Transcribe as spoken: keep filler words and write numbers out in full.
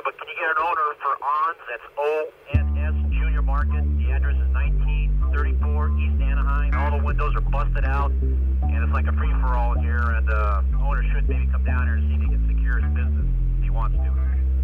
but can you get an owner for O N S? That's O N S Junior Market. The address is nineteen thirty-four East Anaheim. All the windows are busted out, and it's like a free-for-all here, and uh, the owner should maybe come down here and see if he can secure his business if he wants to.